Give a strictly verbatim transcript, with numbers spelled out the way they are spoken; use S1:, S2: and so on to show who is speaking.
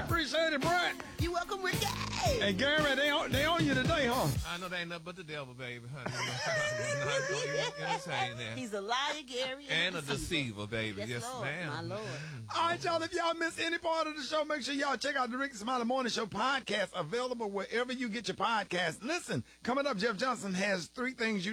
S1: Appreciate it, Brett.
S2: You welcome, Ricky.
S1: And Gary, they on, they on you today, huh?
S3: I know they ain't nothing but the devil, baby, honey. I'm not going to entertain that.
S2: He's a liar, Gary.
S3: And, and a
S2: deceiver,
S3: deceiver baby.
S2: yes,
S3: Yes,
S2: Lord,
S3: ma'am.
S2: my Lord.
S1: All right, y'all, if y'all miss any part of the show, make sure y'all check out the Ricky Smiley Morning Show podcast, available wherever you get your podcast. Listen, coming up, Jeff Johnson has three things you